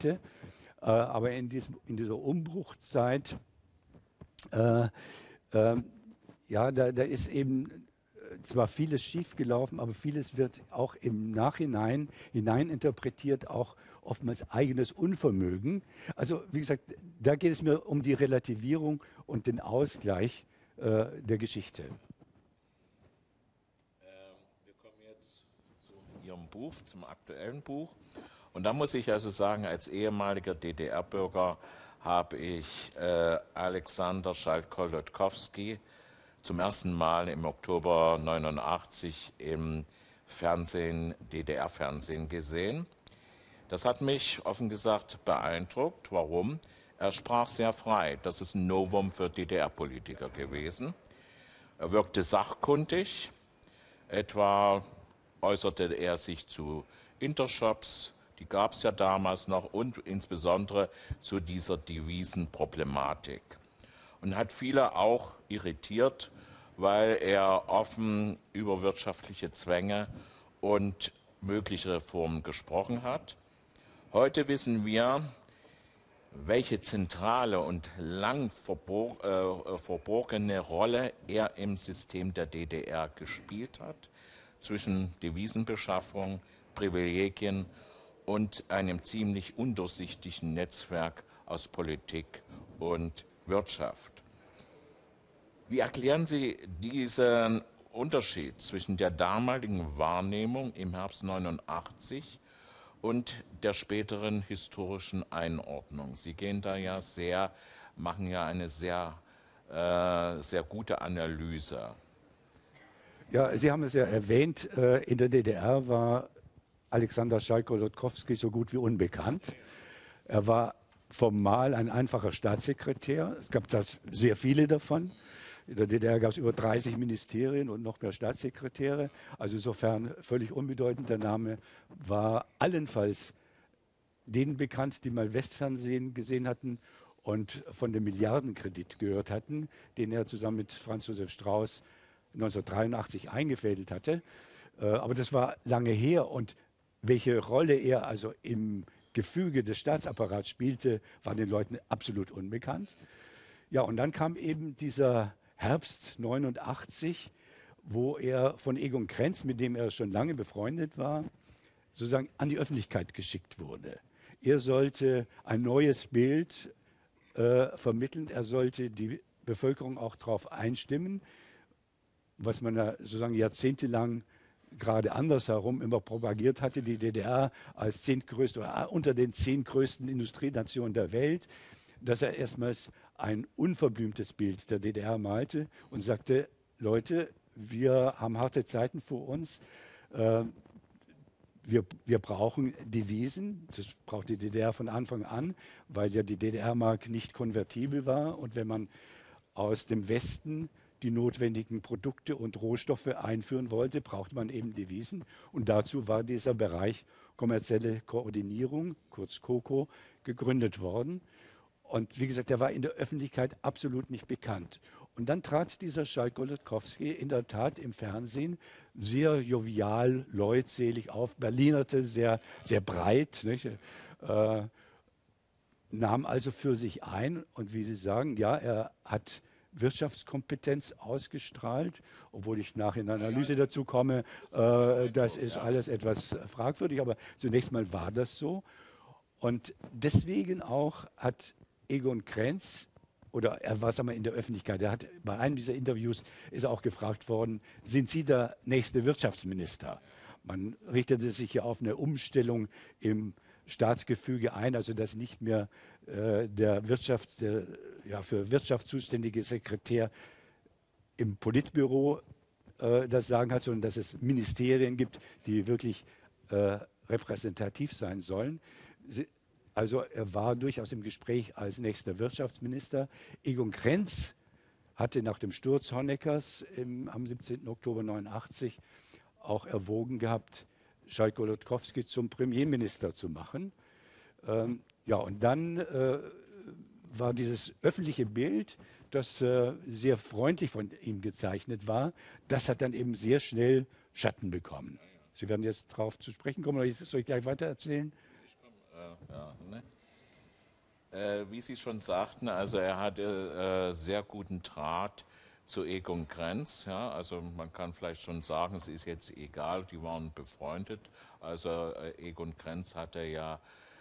Geschichte. Aber in dieser Umbruchzeit, ja, da ist eben zwar vieles schiefgelaufen, aber vieles wird auch im Nachhinein hineininterpretiert, auch oftmals eigenes Unvermögen. Also wie gesagt, da geht es mir um die Relativierung und den Ausgleich der Geschichte. Wir kommen jetzt zu Ihrem Buch, zum aktuellen Buch. Und da muss ich also sagen, als ehemaliger DDR-Bürger habe ich Alexander Schalk-Golodkowski zum ersten Mal im Oktober 89 im Fernsehen, DDR-Fernsehen gesehen. Das hat mich offen gesagt beeindruckt. Warum? Er sprach sehr frei. Das ist ein Novum für DDR-Politiker gewesen. Er wirkte sachkundig. Etwa äußerte er sich zu Intershops, die gab es ja damals noch, und insbesondere zu dieser Devisenproblematik. Und hat viele auch irritiert, weil er offen über wirtschaftliche Zwänge und mögliche Reformen gesprochen hat. Heute wissen wir, welche zentrale und lang verborgene Rolle er im System der DDR gespielt hat, zwischen Devisenbeschaffung, Privilegien und einem ziemlich undurchsichtigen Netzwerk aus Politik und Wirtschaft. Wie erklären Sie diesen Unterschied zwischen der damaligen Wahrnehmung im Herbst 89 und der späteren historischen Einordnung? Sie gehen da ja machen ja eine sehr gute Analyse. Ja, Sie haben es ja erwähnt, in der DDR war Alexander Schalk-Golodkowski so gut wie unbekannt. Er war formal ein einfacher Staatssekretär. Es gab sehr viele davon. In der DDR gab es über 30 Ministerien und noch mehr Staatssekretäre. Also insofern völlig unbedeutender Name, war allenfalls denen bekannt, die mal Westfernsehen gesehen hatten und von dem Milliardenkredit gehört hatten, den er zusammen mit Franz Josef Strauß 1983 eingefädelt hatte. Aber das war lange her, und welche Rolle er also im Gefüge des Staatsapparats spielte, war den Leuten absolut unbekannt. Ja, und dann kam eben dieser Herbst 89, wo er von Egon Krenz, mit dem er schon lange befreundet war, sozusagen an die Öffentlichkeit geschickt wurde. Er sollte ein neues Bild vermitteln, er sollte die Bevölkerung auch darauf einstimmen, was man ja sozusagen jahrzehntelang gerade andersherum immer propagiert hatte, die DDR als unter den 10 größten Industrienationen der Welt, dass er erstmals ein unverblümtes Bild der DDR malte und sagte, Leute, wir haben harte Zeiten vor uns, wir brauchen Devisen, das braucht die DDR von Anfang an, weil ja die DDR-Mark nicht konvertibel war, und wenn man aus dem Westen die notwendigen Produkte und Rohstoffe einführen wollte, braucht man eben Devisen. Und dazu war dieser Bereich kommerzielle Koordinierung, kurz KOKO, gegründet worden. Und wie gesagt, der war in der Öffentlichkeit absolut nicht bekannt. Und dann trat dieser Schalk-Golodkowski in der Tat im Fernsehen sehr jovial, leutselig auf, berlinerte sehr, sehr breit, nicht? Nahm also für sich ein, und wie Sie sagen, ja, er hat Wirtschaftskompetenz ausgestrahlt, obwohl ich nach in der Analyse dazu komme, das ist alles etwas fragwürdig, aber zunächst mal war das so. Und deswegen auch hat Egon Krenz, oder er war in der Öffentlichkeit, er hat bei einem dieser Interviews ist er auch gefragt worden, sind Sie der nächste Wirtschaftsminister? Man richtete sich ja auf eine Umstellung im Staatsgefüge ein, also dass nicht mehr der für Wirtschaft zuständige Sekretär im Politbüro das Sagen hat, sondern dass es Ministerien gibt, die wirklich repräsentativ sein sollen. Also er war durchaus im Gespräch als nächster Wirtschaftsminister. Egon Krenz hatte nach dem Sturz Honeckers am 17. Oktober 1989 auch erwogen gehabt, Schalk-Golodkowski zum Premierminister zu machen. Ja, und dann war dieses öffentliche Bild, das sehr freundlich von ihm gezeichnet war, das hat dann eben sehr schnell Schatten bekommen. Sie werden jetzt darauf zu sprechen kommen, oder soll ich gleich weiter erzählen? Ich komme, ja, ne? Wie Sie schon sagten, also er hatte sehr guten Draht zu Egon Krenz. Ja, also man kann vielleicht schon sagen, es ist jetzt egal, die waren befreundet. Also Egon Krenz hatte ja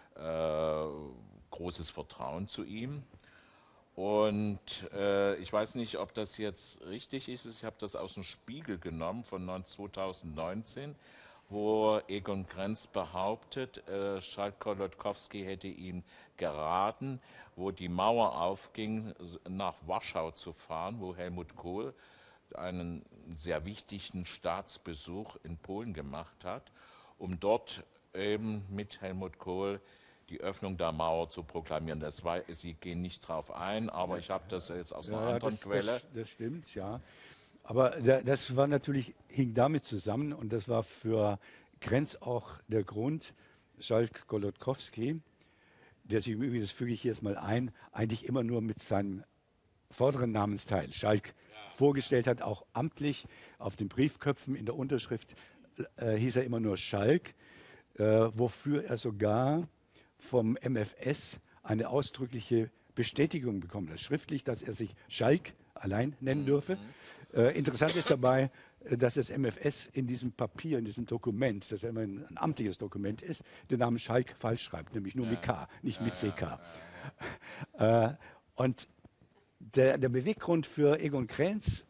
großes Vertrauen zu ihm. Und ich weiß nicht, ob das jetzt richtig ist. Ich habe das aus dem Spiegel genommen von 2019, wo Egon Krenz behauptet, Schalk-Golodkowski hätte ihm geraten, wo die Mauer aufging, nach Warschau zu fahren, wo Helmut Kohl einen sehr wichtigen Staatsbesuch in Polen gemacht hat, um dort eben mit Helmut Kohl die Öffnung der Mauer zu proklamieren. Sie gehen nicht darauf ein, aber ich habe das jetzt aus einer anderen Quelle. Das stimmt, ja. Aber das war natürlich, hing damit zusammen und das war für Krenz auch der Grund, Schalk-Golodkowski, der sich im Übrigen, das füge ich jetzt mal ein, eigentlich immer nur mit seinem vorderen Namensteil Schalk vorgestellt hat, auch amtlich auf den Briefköpfen in der Unterschrift hieß er immer nur Schalk, wofür er sogar vom MFS eine ausdrückliche Bestätigung bekommen hat, schriftlich, dass er sich Schalk allein nennen dürfe. Interessant ist dabei, dass das MFS in diesem Papier, in diesem Dokument, das ja immer ein amtliches Dokument ist, den Namen Schalk falsch schreibt, nämlich nur mit K, nicht mit CK. Und der Beweggrund für Egon Krenz,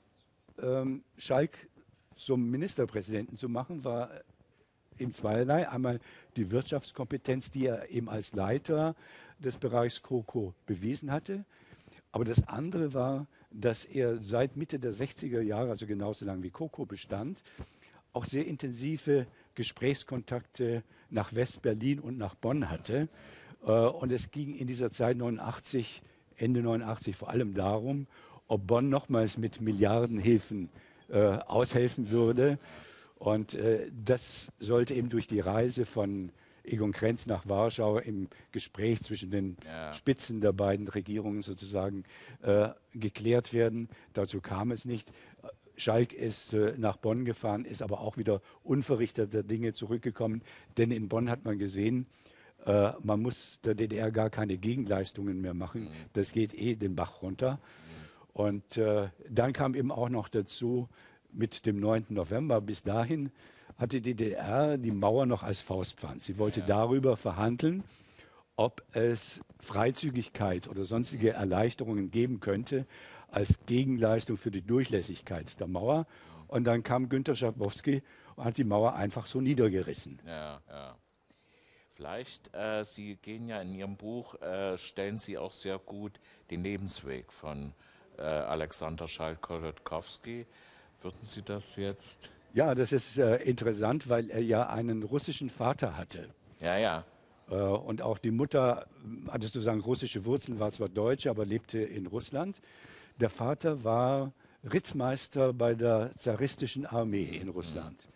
Schalk zum Ministerpräsidenten zu machen, war im zweierlei. Einmal die Wirtschaftskompetenz, die er eben als Leiter des Bereichs KoKo bewiesen hatte. Aber das andere war, dass er seit Mitte der 60er Jahre, also genauso lange wie KoKo bestand, auch sehr intensive Gesprächskontakte nach West-Berlin und nach Bonn hatte. Und es ging in dieser Zeit 89, Ende 89 vor allem darum, ob Bonn nochmals mit Milliardenhilfen aushelfen würde. Und das sollte eben durch die Reise von Egon Krenz nach Warschau im Gespräch zwischen den Spitzen der beiden Regierungen sozusagen geklärt werden. Dazu kam es nicht. Schalk ist nach Bonn gefahren, ist aber auch wieder unverrichteter Dinge zurückgekommen. Denn in Bonn hat man gesehen, man muss der DDR gar keine Gegenleistungen mehr machen. Das geht eh den Bach runter. Und dann kam eben auch noch dazu, mit dem 9. November, bis dahin hatte die DDR die Mauer noch als Faustpfand. Sie wollte darüber verhandeln, ob es Freizügigkeit oder sonstige Erleichterungen geben könnte als Gegenleistung für die Durchlässigkeit der Mauer. Und dann kam Günter Schabowski und hat die Mauer einfach so niedergerissen. Ja, ja. Vielleicht, Sie gehen ja in Ihrem Buch, stellen Sie auch sehr gut den Lebensweg von Alexander Schalk-Golodkowski. Würden Sie das jetzt? Ja, das ist interessant, weil er ja einen russischen Vater hatte. Ja, ja. Und auch die Mutter hatte sozusagen russische Wurzeln, war zwar Deutsche, aber lebte in Russland. Der Vater war Rittmeister bei der zaristischen Armee in Russland.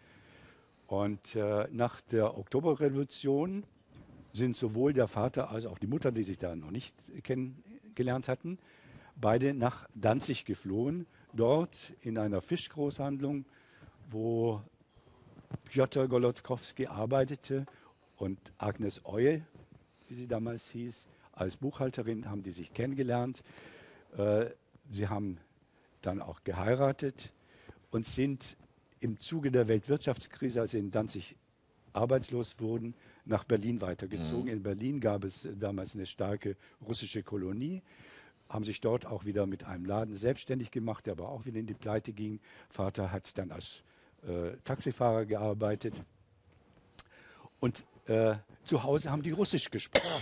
Und nach der Oktoberrevolution sind sowohl der Vater als auch die Mutter, die sich da noch nicht kennengelernt hatten, beide nach Danzig geflohen. Dort in einer Fischgroßhandlung, wo Pjotr Golodkowski arbeitete und Agnes Oje, wie sie damals hieß, als Buchhalterin, haben die sich kennengelernt. Sie haben dann auch geheiratet und sind im Zuge der Weltwirtschaftskrise, als sie in Danzig arbeitslos wurden, nach Berlin weitergezogen. In Berlin gab es damals eine starke russische Kolonie, haben sich dort auch wieder mit einem Laden selbstständig gemacht, der aber auch wieder in die Pleite ging. Vater hat dann als Taxifahrer gearbeitet. Und zu Hause haben die Russisch gesprochen.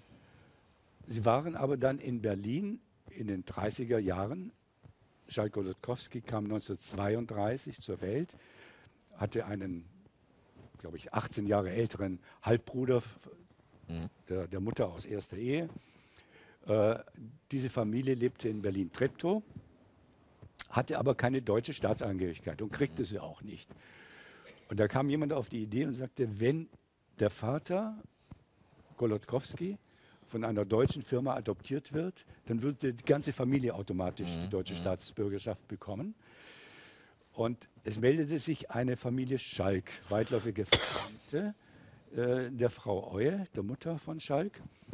Sie waren aber dann in Berlin in den 30er Jahren. Schalk-Golodkowski kam 1932 zur Welt, hatte einen, glaube ich, 18 Jahre älteren Halbbruder der Mutter aus erster Ehe. Diese Familie lebte in Berlin-Treptow, hatte aber keine deutsche Staatsangehörigkeit und kriegte sie auch nicht. Und da kam jemand auf die Idee und sagte, wenn der Vater Golodkowski von einer deutschen Firma adoptiert wird, dann würde die ganze Familie automatisch die deutsche Staatsbürgerschaft bekommen. Und es meldete sich eine Familie Schalk, weitläufige Verwandte der Frau Oje, der Mutter von Schalk.